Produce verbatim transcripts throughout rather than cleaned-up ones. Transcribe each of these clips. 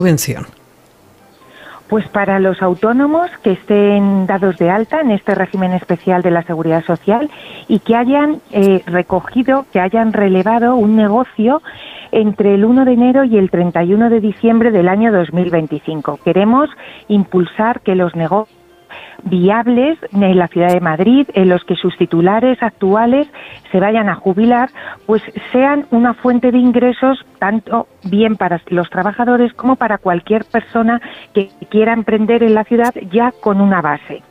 subvención? Pues para los autónomos que estén dados de alta en este régimen especial de la Seguridad Social y que hayan eh, recogido, que hayan relevado un negocio entre el uno de enero y el treinta y uno de diciembre del año dos mil veinticinco. Queremos impulsar que los negocios viables en la ciudad de Madrid, en los que sus titulares actuales se vayan a jubilar, pues sean una fuente de ingresos tanto bien para los trabajadores como para cualquier persona que quiera emprender en la ciudad ya con una base.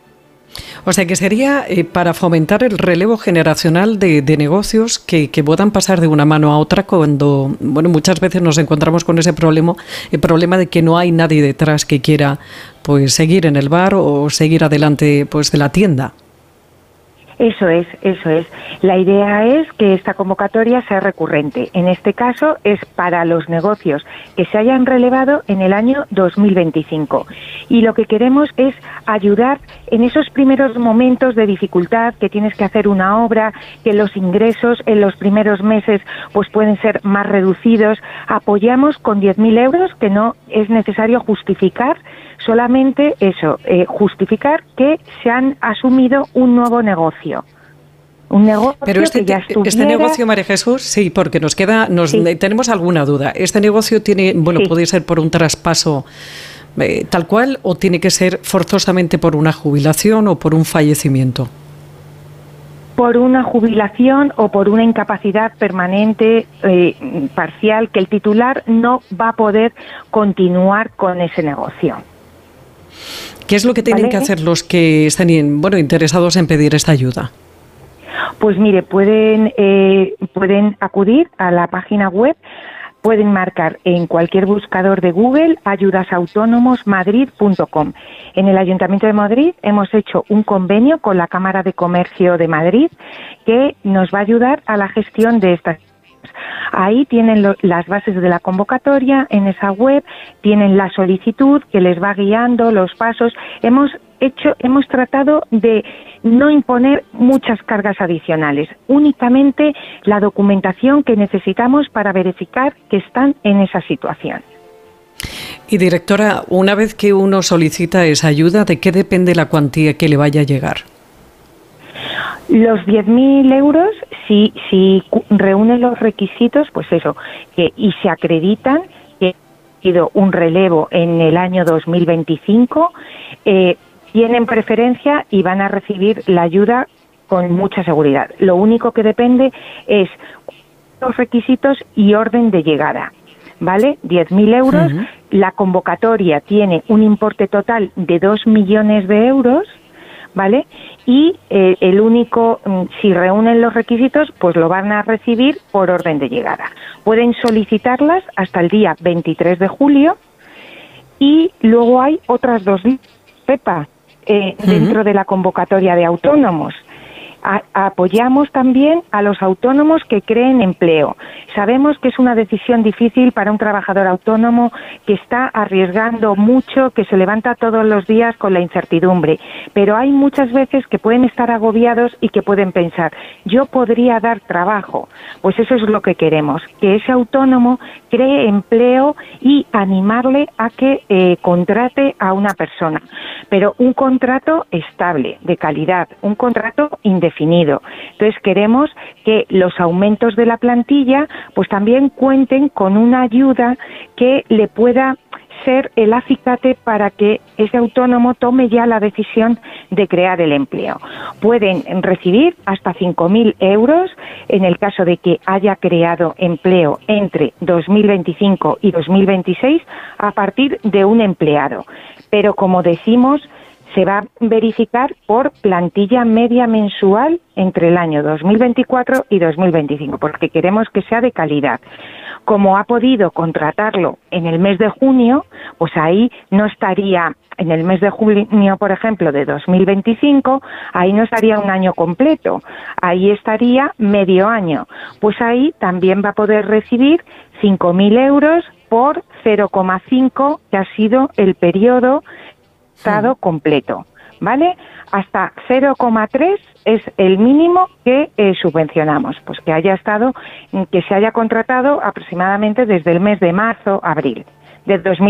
O sea que sería eh, para fomentar el relevo generacional de, de negocios que, que puedan pasar de una mano a otra cuando, bueno, muchas veces nos encontramos con ese problema, el problema de que no hay nadie detrás que quiera pues seguir en el bar o seguir adelante pues de la tienda. Eso es, eso es. La idea es que esta convocatoria sea recurrente. En este caso es para los negocios que se hayan relevado en el año dos mil veinticinco. Y lo que queremos es ayudar en esos primeros momentos de dificultad, que tienes que hacer una obra, que los ingresos en los primeros meses pues pueden ser más reducidos. Apoyamos con diez mil euros, que no es necesario justificar, solamente eso, eh, justificar que se han asumido un nuevo negocio. Un negocio Pero este, que ya estuviera... este negocio, María Jesús, sí, porque nos queda, nos sí. tenemos alguna duda. Este negocio tiene, bueno, sí. puede ser por un traspaso eh, tal cual, o tiene que ser forzosamente por una jubilación o por un fallecimiento. Por una jubilación o por una incapacidad permanente eh, parcial, que el titular no va a poder continuar con ese negocio. ¿Qué es lo que tienen ¿Vale? que hacer los que están, bueno, interesados en pedir esta ayuda? Pues mire, pueden eh, pueden acudir a la página web, pueden marcar en cualquier buscador de Google ayudas autónomos madrid punto com. En el Ayuntamiento de Madrid hemos hecho un convenio con la Cámara de Comercio de Madrid que nos va a ayudar a la gestión de estas. Ahí tienen lo, las bases de la convocatoria, en esa web tienen la solicitud que les va guiando los pasos. Hemos hecho, hemos tratado de no imponer muchas cargas adicionales, únicamente la documentación que necesitamos para verificar que están en esa situación. Y directora, una vez que uno solicita esa ayuda, ¿de qué depende la cuantía que le vaya a llegar? Los diez mil euros, si, si reúnen los requisitos, pues eso, que, y se acreditan que ha sido un relevo en el año dos mil veinticinco, eh, tienen preferencia y van a recibir la ayuda con mucha seguridad. Lo único que depende es los requisitos y orden de llegada, ¿vale? diez mil euros, uh-huh. La convocatoria tiene un importe total de dos millones de euros, ¿vale? Y eh, el único, si reúnen los requisitos, pues lo van a recibir por orden de llegada. Pueden solicitarlas hasta el día veintitrés de julio y luego hay otras dos PEPA eh, uh-huh. dentro de la convocatoria de autónomos. A, apoyamos también a los autónomos que creen empleo. Sabemos que es una decisión difícil para un trabajador autónomo que está arriesgando mucho, que se levanta todos los días con la incertidumbre, pero hay muchas veces que pueden estar agobiados y que pueden pensar, yo podría dar trabajo. Pues eso es lo que queremos, que ese autónomo cree empleo y animarle a que eh, contrate a una persona, pero un contrato estable, de calidad, un contrato indefinido. definido. Entonces queremos que los aumentos de la plantilla pues también cuenten con una ayuda que le pueda ser el acicate para que ese autónomo tome ya la decisión de crear el empleo. Pueden recibir hasta cinco mil euros en el caso de que haya creado empleo entre dos mil veinticinco y dos mil veintiséis a partir de un empleado. Pero como decimos, se va a verificar por plantilla media mensual entre el año dos mil veinticuatro y dos mil veinticinco, porque queremos que sea de calidad. Como ha podido contratarlo en el mes de junio, pues ahí no estaría, en el mes de junio, por ejemplo, de dos mil veinticinco, ahí no estaría un año completo, ahí estaría medio año. Pues ahí también va a poder recibir cinco mil euros por cero coma cinco, que ha sido el periodo estado completo, ¿vale? Hasta cero coma tres es el mínimo que eh, subvencionamos, pues que haya estado, que se haya contratado aproximadamente desde el mes de marzo, abril de dos mil